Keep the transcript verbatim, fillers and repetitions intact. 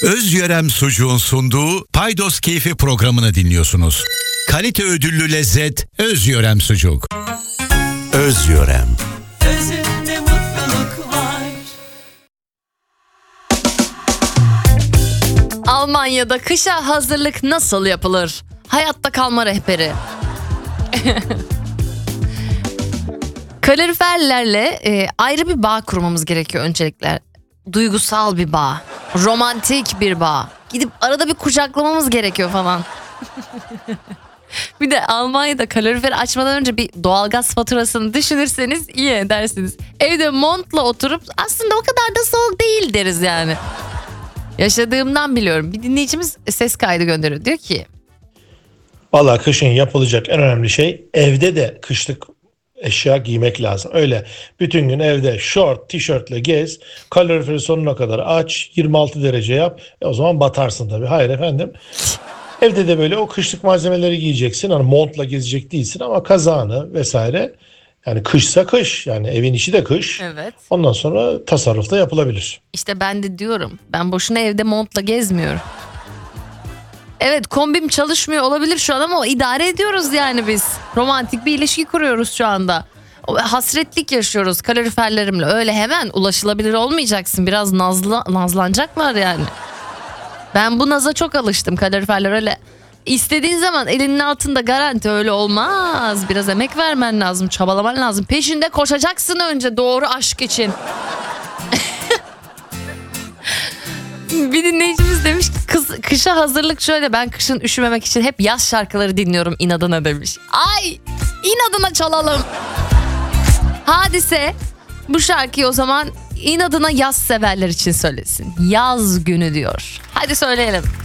Özyörem Sucuğun sunduğu Paydos Keyfi programını dinliyorsunuz. Kalite ödüllü lezzet Özyörem Sucuk. Özyörem. Özünde mutluluk var. Almanya'da kışa hazırlık nasıl yapılır? Hayatta kalma rehberi. Kaloriferlerle e, ayrı bir bağ kurmamız gerekiyor öncelikle. Duygusal bir bağ, romantik bir bağ. Gidip arada bir kucaklamamız gerekiyor falan. Bir de Almanya'da kaloriferi açmadan önce bir doğalgaz faturasını düşünürseniz iyi edersiniz. Evde montla oturup aslında o kadar da soğuk değil deriz yani. Yaşadığımdan biliyorum. Bir dinleyicimiz ses kaydı gönderiyor. Diyor ki... Valla kışın yapılacak en önemli şey evde de kışlık eşya giymek lazım. Öyle bütün gün evde şort, tişörtle gez, kaloriferi sonuna kadar aç, yirmi altı derece yap. E o zaman batarsın tabii. Hayır efendim. Evde de böyle o kışlık malzemeleri giyeceksin. Hani montla gezecek değilsin ama kazağını vesaire. Yani kışsa kış. Yani evin içi de kış. Evet. Ondan sonra tasarruf da yapılabilir. İşte ben de diyorum. Ben boşuna evde montla gezmiyorum. Evet, kombim çalışmıyor olabilir şu an ama o idare ediyoruz yani biz. Romantik bir ilişki kuruyoruz şu anda. O hasretlik yaşıyoruz kaloriferlerimle. Öyle hemen ulaşılabilir olmayacaksın. Biraz nazla, nazlanacaklar yani. Ben bu naza çok alıştım. Kaloriferler öyle istediğin zaman elinin altında garanti, öyle olmaz. Biraz emek vermen lazım, çabalaman lazım. Peşinde koşacaksın önce doğru aşk için. Bir dinleyicimiz demiş ki kız, kışa hazırlık şöyle, ben kışın üşümemek için hep yaz şarkıları dinliyorum inadına demiş. Ay, inadına çalalım. Hadise bu şarkıyı o zaman inadına yaz severler için söylesin. Yaz günü diyor. Hadi söyleyelim.